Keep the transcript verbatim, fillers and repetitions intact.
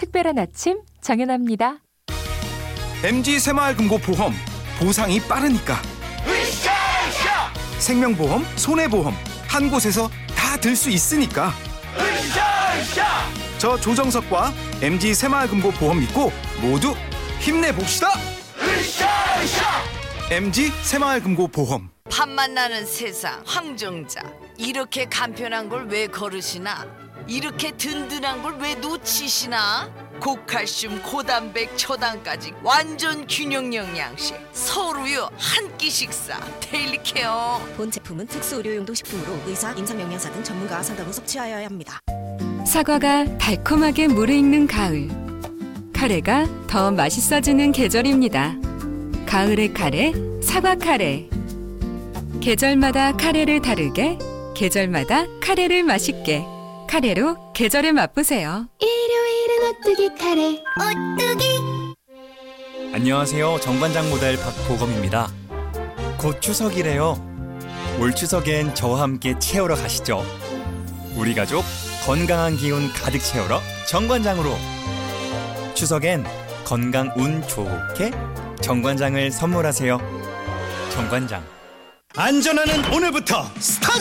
특별한 아침 정연아입니다. 엠지 새마을금고 보험, 보상이 빠르니까. 으쌰으쌰! 생명보험, 손해보험, 한 곳에서 다 들 수 있으니까. 으쌰으쌰! 저 조정석과 엠지 새마을금고 보험 믿고 모두 힘내봅시다. 으쌰으쌰! 엠지 새마을금고 보험. 밥 만나는 세상 황정자, 이렇게 간편한 걸 왜 거르시나? 이렇게 든든한 걸 왜 놓치시나? 고칼슘, 고단백, 초당까지 완전 균형 영양식 서울우유 한 끼 식사 데일리 케어. 본 제품은 특수 의료용도 식품으로 의사, 임상영양사 등 전문가와 상담 후 섭취하여야 합니다. 사과가 달콤하게 무르익는 가을. 카레가 더 맛있어지는 계절입니다. 가을의 카레, 사과 카레. 계절마다 카레를 다르게, 계절마다 카레를 맛있게. 카레로 계절을 맛보세요. 일요일은 오뚜기 카레. 오뚜기. 안녕하세요. 정관장 모델 박보검입니다. 곧 추석이래요. 올 추석엔 저와 함께 채우러 가시죠. 우리 가족 건강한 기운 가득 채우러 정관장으로. 추석엔 건강 운 좋게 정관장을 선물하세요. 정관장. 안전하는 오늘부터 스타트!